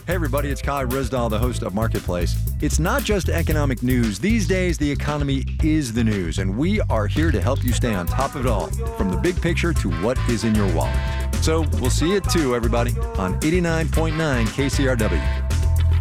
Hey everybody, it's Kai Rizdal, the host of Marketplace. It's not just economic news. These days, the economy is the news, and we are here to help you stay on top of it all, from the big picture to what is in your wallet. So we'll see you at 2, everybody, on 89.9 KCRW.